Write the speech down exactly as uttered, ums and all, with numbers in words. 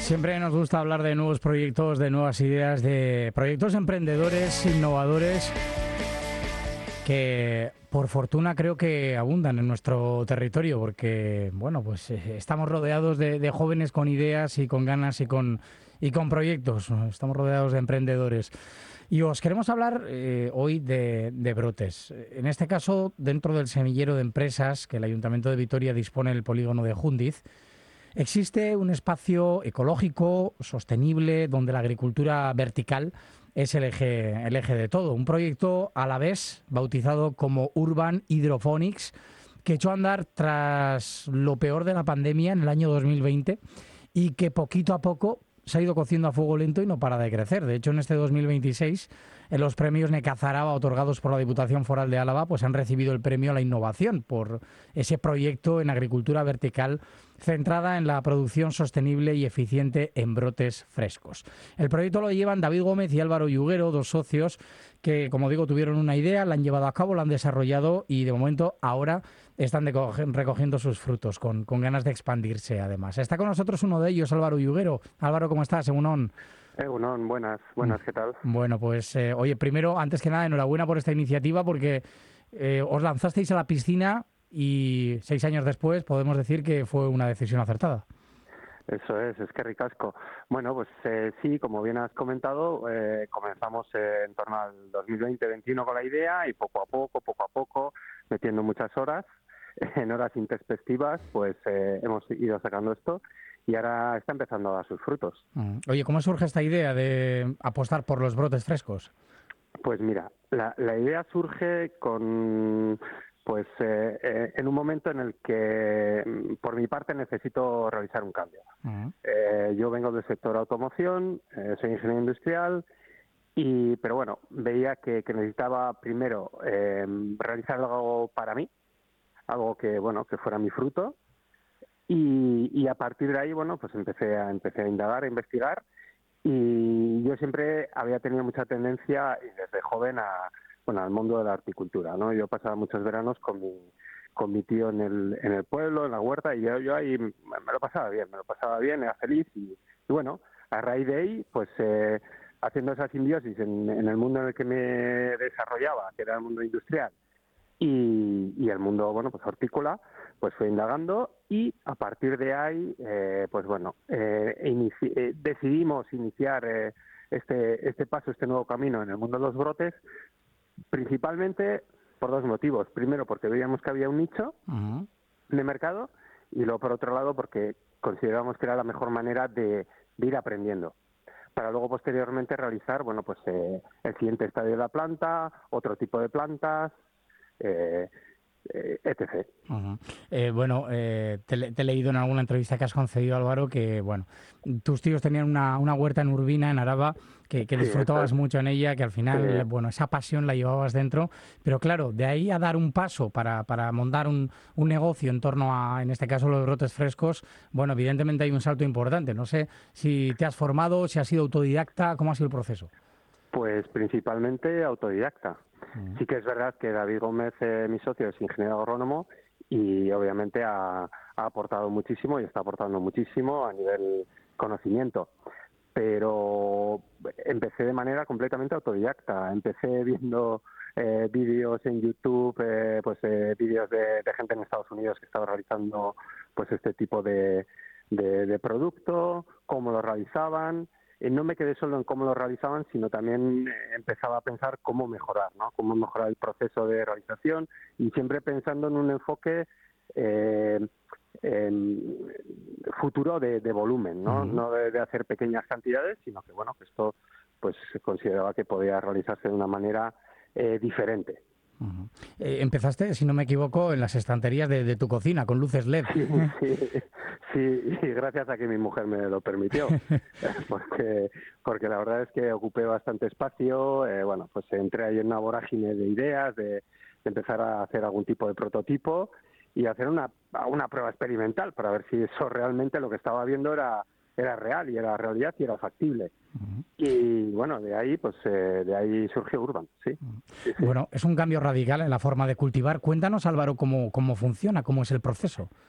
Siempre nos gusta hablar de nuevos proyectos, de nuevas ideas, de proyectos emprendedores, innovadores, que por fortuna creo que abundan en nuestro territorio, porque bueno, pues eh, estamos rodeados de, de jóvenes con ideas y con ganas y con, y con proyectos. Estamos rodeados de emprendedores. Y os queremos hablar eh, hoy de, de brotes. En este caso, dentro del semillero de empresas que el Ayuntamiento de Vitoria dispone en el polígono de Júndiz, existe un espacio ecológico, sostenible, donde la agricultura vertical es el eje, el eje de todo. Un proyecto a la vez bautizado como Urban Hydroponics, que echó a andar tras lo peor de la pandemia en el año dos mil veinte y que poquito a poco se ha ido cociendo a fuego lento y no para de crecer. De hecho, en este dos mil veintiséis, en los premios Necazaraba otorgados por la Diputación Foral de Álava, pues han recibido el premio a la innovación por ese proyecto en agricultura vertical centrada en la producción sostenible y eficiente en brotes frescos. El proyecto lo llevan David Gómez y Álvaro Yuguero, dos socios que, como digo, tuvieron una idea, la han llevado a cabo, la han desarrollado y de momento ahora están recogiendo sus frutos con, con ganas de expandirse además. Está con nosotros uno de ellos, Álvaro Yuguero. Álvaro, ¿cómo estás? Egunon. Egunon, buenas, buenas, ¿qué tal? Bueno, pues eh, oye, primero, antes que nada, enhorabuena por esta iniciativa porque eh, os lanzasteis a la piscina y seis años después podemos decir que fue una decisión acertada. Eso es, es que ricasco. Bueno, pues eh, sí, como bien has comentado, eh, comenzamos eh, en torno al dos mil veinte veintiuno con la idea y poco a poco, poco a poco, metiendo muchas horas, en horas introspectivas, pues eh, hemos ido sacando esto y ahora está empezando a dar sus frutos. Oye, ¿cómo surge esta idea de apostar por los brotes frescos? Pues mira, la, la idea surge con... Pues eh, eh, en un momento en el que, por mi parte, necesito realizar un cambio. Uh-huh. Eh, yo vengo del sector automoción, eh, soy ingeniero industrial, y pero bueno, veía que, que necesitaba primero eh, realizar algo para mí, algo que bueno que fuera mi fruto, y, y a partir de ahí, bueno, pues empecé a empecé a indagar, a investigar, y yo siempre había tenido mucha tendencia, y desde joven, a bueno, al mundo de la horticultura, ¿no? Yo pasaba muchos veranos con mi con mi tío en el en el pueblo, en la huerta, y yo, yo ahí me lo pasaba bien, me lo pasaba bien, era feliz, y, y bueno, a raíz de ahí, pues eh, haciendo esa simbiosis en, en el mundo en el que me desarrollaba, que era el mundo industrial, y, y el mundo, bueno, pues hortícola, pues fui indagando, y a partir de ahí, eh, pues bueno, eh, inici- eh, decidimos iniciar eh, este este paso, este nuevo camino en el mundo de los brotes, principalmente por dos motivos. Primero, porque veíamos que había un nicho uh-huh. de mercado, y luego, por otro lado, porque considerábamos que era la mejor manera de, de ir aprendiendo, para luego posteriormente realizar, bueno, pues eh, el siguiente estadio de la planta, otro tipo de plantas, eh, eh, etcétera. Uh-huh. Eh, bueno, eh, te, te he leído en alguna entrevista que has concedido, Álvaro, que bueno, tus tíos tenían una, una huerta en Urbina, en Araba, que, que disfrutabas sí, mucho en ella, que al final, sí. bueno, esa pasión la llevabas dentro, pero claro, de ahí a dar un paso para, para montar un, un negocio en torno a, en este caso, los brotes frescos, bueno, evidentemente hay un salto importante. No sé si te has formado, si has sido autodidacta, ¿cómo ha sido el proceso? Pues principalmente autodidacta. Uh-huh. Sí que es verdad que David Gómez, eh, mi socio, es ingeniero agrónomo y obviamente ha, ha aportado muchísimo y está aportando muchísimo a nivel conocimiento. Pero empecé de manera completamente autodidacta. Empecé viendo eh, vídeos en YouTube, eh, pues eh, vídeos de, de gente en Estados Unidos que estaba realizando pues este tipo de, de, de producto, cómo lo realizaban. Eh, no me quedé solo en cómo lo realizaban, sino también eh, empezaba a pensar cómo mejorar, ¿no? Cómo mejorar el proceso de realización, y siempre pensando en un enfoque eh, en futuro de, de volumen, ¿no? Uh-huh. No de, de hacer pequeñas cantidades, sino que bueno, que esto pues se consideraba que podía realizarse de una manera eh, diferente. Uh-huh. Eh, empezaste, si no me equivoco, en las estanterías de, de tu cocina, con luces L E D. Sí, sí, sí, y gracias a que mi mujer me lo permitió, porque porque la verdad es que ocupé bastante espacio, eh, bueno, pues entré ahí en una vorágine de ideas, de, de empezar a hacer algún tipo de prototipo y hacer una, una prueba experimental para ver si eso realmente lo que estaba viendo era era real y era realidad y era factible. Uh-huh. Y bueno, de ahí pues eh, de ahí surgió Urban, sí. Uh-huh. sí, sí. Bueno, es un cambio radical en la forma de cultivar. Cuéntanos, Álvaro, cómo, cómo funciona, cómo es el proceso.